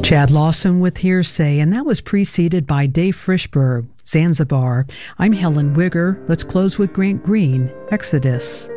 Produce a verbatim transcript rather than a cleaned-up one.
Chad Lawson with Hearsay, and that was preceded by Dave Frischberg, Zanzibar. I'm Helen Wigger. Let's close with Grant Green, Exodus.